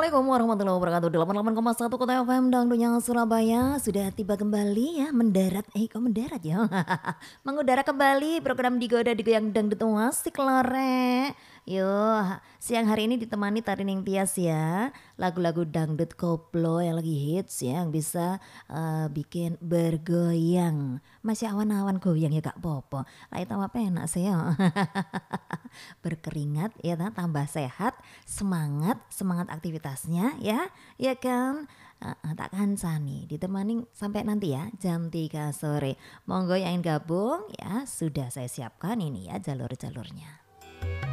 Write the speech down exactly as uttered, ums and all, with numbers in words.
Assalamualaikum warahmatullahi wabarakatuh. delapan puluh delapan koma satu Kota F M Dangdunya Surabaya sudah tiba kembali ya mendarat. Eh kok mendarat ya? Mengudara kembali program Digoda Digoyang Dangdut Asik Lore. Yo, siang hari ini ditemani Tari Ning Tias ya. Lagu-lagu dangdut koplo yang lagi hits ya, yang bisa eh, bikin bergoyang. Masih awan-awan goyang ya Kak Popo. Lah itu apa enak sih ya. Berkeringat ya ta, tambah sehat, semangat, semangat aktivitasnya ya, ya kan. Uh, uh, tak kancani ditemani sampai nanti ya jam tiga sore. Monggo yang ingin gabung ya, sudah saya siapkan ini ya jalur-jalurnya.